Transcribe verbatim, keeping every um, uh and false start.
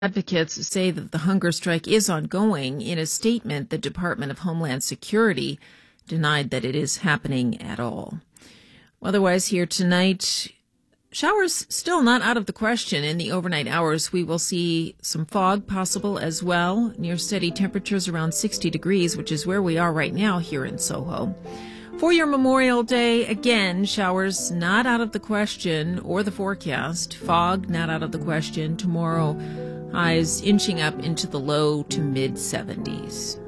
Advocates say that the hunger strike is ongoing. In a statement, the Department of Homeland Security denied that it is happening at all. Otherwise, here tonight, showers still not out of the question. In the overnight hours, we will see some fog possible as well, near steady temperatures around sixty degrees, which is where we are right now here in Soho. For your Memorial Day, again, showers not out of the question or the forecast. Fog not out of the question. Tomorrow, highs inching up into the low to mid seventies.